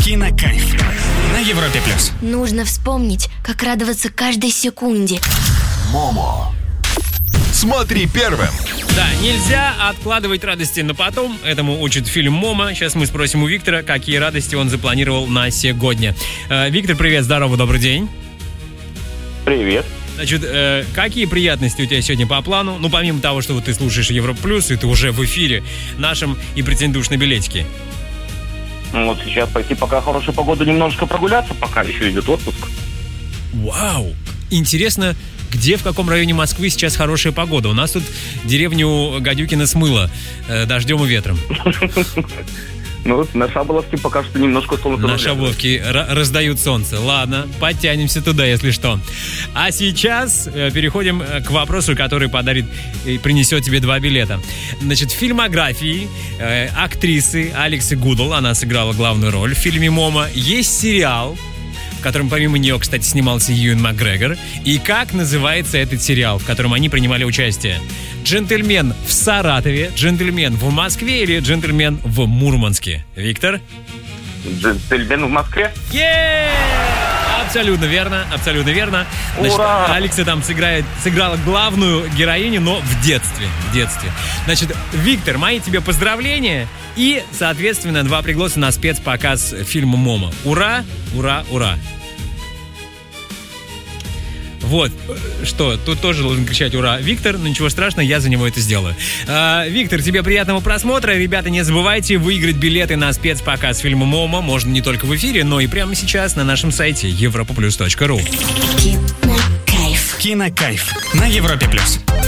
Кинокайф на Европе плюс. Нужно вспомнить, как радоваться каждой секунде. Момо. Смотри первым. Да, нельзя откладывать радости на потом. Этому учит фильм «Момо». Сейчас мы спросим у Виктора, какие радости он запланировал на сегодня. Виктор, привет, здорово, добрый день. Привет. Значит, какие приятности у тебя сегодня по плану? Ну, помимо того, что вот ты слушаешь Европа Плюс, и ты уже в эфире нашем и претендуешь на билетики. Ну, вот сейчас пойти, пока хорошая погода, немножко прогуляться, пока еще идет отпуск. Вау! Интересно, где, в каком районе Москвы сейчас хорошая погода? У нас тут деревню Гадюкино смыло дождем и ветром. Ну, на Шаболовке пока что немножко солнце. На Шаболовке раздают солнце. Ладно, подтянемся туда, если что. А сейчас переходим к вопросу, который подарит и принесет тебе 2 билета. Значит, в фильмографии актрисы Алексы Гудл, она сыграла главную роль в фильме «Момо», есть сериал, в котором помимо нее, кстати, снимался Юэн Макгрегор. И как называется этот сериал, в котором они принимали участие? «Джентльмен в Саратове», «Джентльмен в Москве» или «Джентльмен в Мурманске»? Виктор? «Джентльмен в Москве». Абсолютно верно, абсолютно верно. Значит, ура! Алекса там сыграла главную героиню, но в детстве. Значит, Виктор, мои тебе поздравления и, соответственно, 2 пригласа на спецпоказ фильма «Момо». Ура, ура, ура. Вот, что, тут тоже должен кричать «Ура!» Виктор, но ничего страшного, я за него это сделаю. Виктор, тебе приятного просмотра. Ребята, не забывайте выиграть билеты на спецпоказ фильма «Момо». Можно не только в эфире, но и прямо сейчас на нашем сайте europaplus.ru. Кинокайф на Европе плюс.